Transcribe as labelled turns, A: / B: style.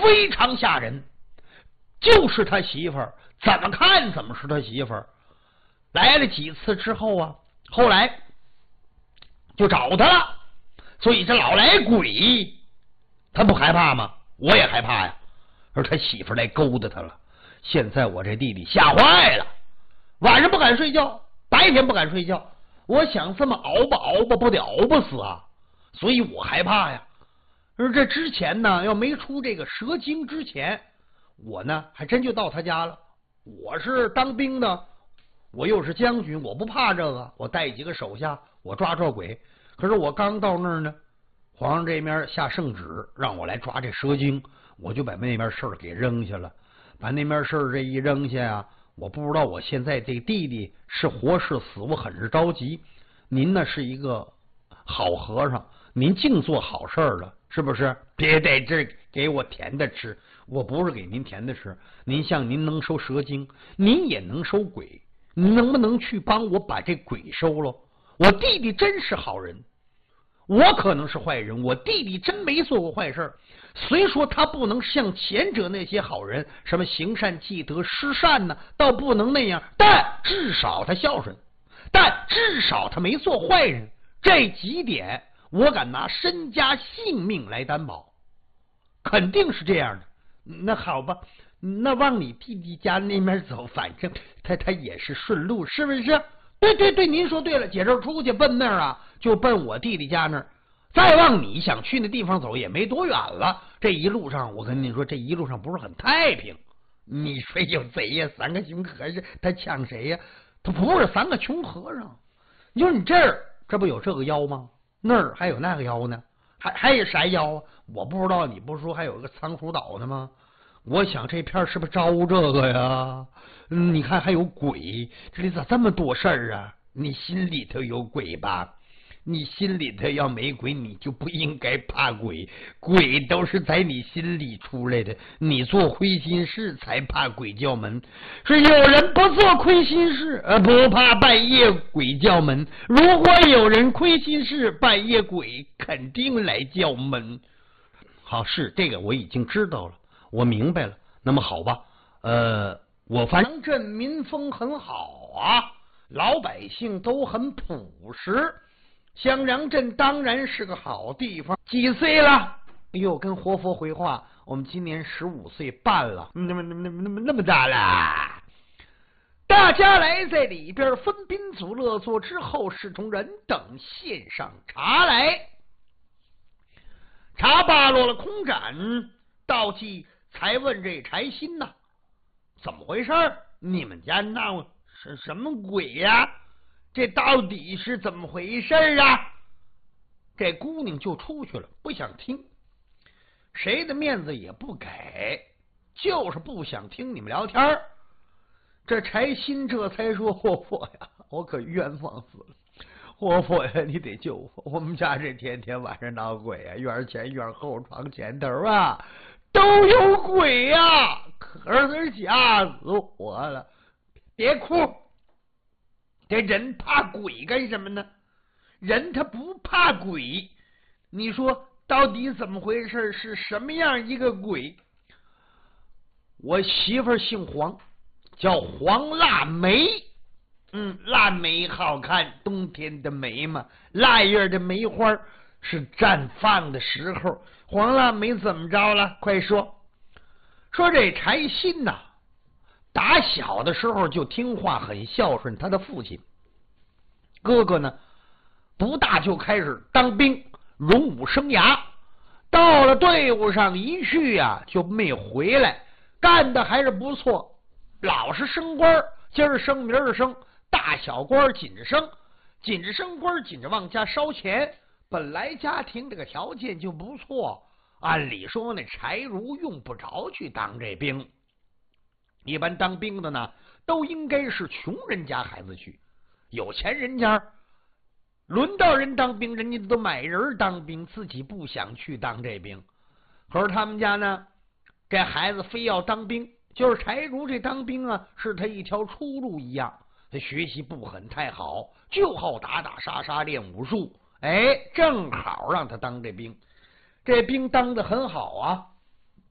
A: 非常吓人，就是他媳妇儿，怎么看怎么是他媳妇儿。来了几次之后啊，后来就找他了。所以这老来鬼，他不害怕吗？我也害怕呀。而他媳妇儿来勾搭他了。现在我这弟弟吓坏了，晚上不敢睡觉，白天不敢睡觉。我想这么熬吧熬吧，不得熬不死啊！所以我害怕呀。而这之前呢，要没出这个蛇精之前，我呢还真就到他家了。我是当兵的，我又是将军，我不怕这个，我带几个手下，我抓鬼。可是我刚到那儿呢，皇上这边下圣旨让我来抓这蛇精，我就把那边事儿给扔下了。把那边事儿这一扔下啊，我不知道我现在这弟弟是活是死，我很是着急。您呢是一个好和尚，您净做好事儿了，是不是？别在这给我甜的吃，我不是给您甜的吃。您像您能收蛇精，您也能收鬼，您能不能去帮我把这鬼收了？我弟弟真是好人，我可能是坏人，我弟弟真没做过坏事。虽说他不能像前者那些好人，什么行善积德施善呢，倒不能那样，但至少他孝顺，但至少他没做坏人。这几点我敢拿身家性命来担保，肯定是这样的。那好吧，那往你弟弟家那边走，反正他也是顺路，是不是？对，您说对了，姐这出去奔那儿啊，就奔我弟弟家那儿。再往你想去那地方走也没多远了。这一路上，我跟你说，这一路上不是很太平。你说有贼呀，三个穷和尚，他抢谁呀？他不是三个穷和尚。你说你这儿这不有这个妖吗？那儿还有那个妖呢，还有啥妖啊？我不知道，你不是说还有个仓鼠岛呢吗？我想这片是不是招这个呀？你看还有鬼，这里咋这么多事儿啊？你心里头有鬼吧？你心里头要没鬼，你就不应该怕鬼，鬼都是在你心里出来的。你做亏心事才怕鬼叫门，是有人不做亏心事，不怕半夜鬼叫门。如果有人亏心事，半夜鬼肯定来叫门。好，是这个我已经知道了，我明白了。那么好吧，我反正镇民风很好啊，老百姓都很朴实。襄阳镇当然是个好地方。几岁了？哎呦，跟活佛回话，我们今年15岁半了，那么大了。大家来在里边分宾组乐坐之后，侍从人等献上茶来。茶罢落了空盏，道济才问这柴薪呐，怎么回事？你们家闹是什么鬼呀？这到底是怎么回事啊？这姑娘就出去了，不想听，谁的面子也不给，就是不想听你们聊天。这柴薪这才说：活佛呀，我可冤枉死了！活佛呀，你得救我！我们家这天天晚上闹鬼啊，院前院后床前头啊都有鬼呀，可是吓死我了！别哭。这人怕鬼干什么呢？人他不怕鬼，你说到底怎么回事？是什么样一个鬼？我媳妇儿姓黄，叫黄腊梅。腊梅好看，冬天的梅嘛，腊月的梅花是绽放的时候。黄腊梅怎么着了？快说！说这柴薪呐，打小的时候就听话，很孝顺他的父亲。哥哥呢，不大就开始当兵，荣武生涯。到了队伍上一去啊，就没回来，干的还是不错，老是升官，今儿升明儿升，大小官紧着升，紧着升官，紧着往家烧钱。本来家庭这个条件就不错，按理说那柴如用不着去当这兵。一般当兵的呢，都应该是穷人家孩子去，有钱人家轮到人当兵，人家都买人当兵，自己不想去当这兵。可是他们家呢，这孩子非要当兵，就是柴如这当兵啊，是他一条出路一样。他学习不很太好，就好打打杀杀练武术，正好让他当这兵。这兵当得很好啊，